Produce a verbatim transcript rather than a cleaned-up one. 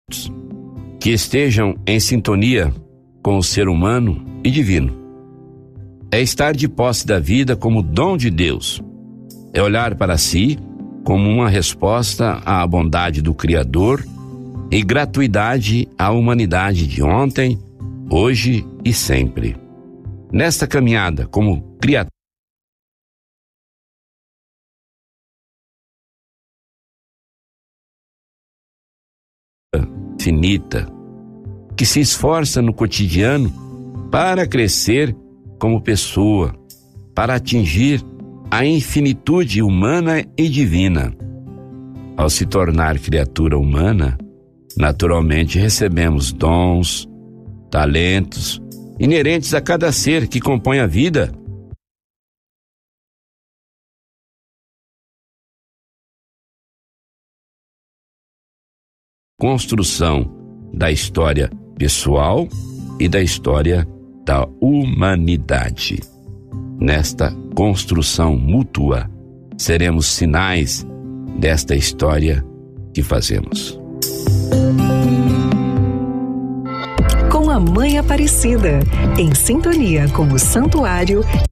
que estejam em sintonia com o ser humano e divino. É estar de posse da vida como dom de Deus. É olhar para si como uma resposta à bondade do Criador e gratuidade à humanidade de ontem, hoje e sempre. Nesta caminhada como criatura finita, que se esforça no cotidiano para crescer como pessoa, para atingir a infinitude humana e divina. Ao se tornar criatura humana, naturalmente recebemos dons, talentos inerentes a cada ser que compõe a vida. Construção da história pessoal e da história da humanidade. Nesta construção mútua, seremos sinais desta história que fazemos. Com a Mãe Aparecida, em sintonia com o Santuário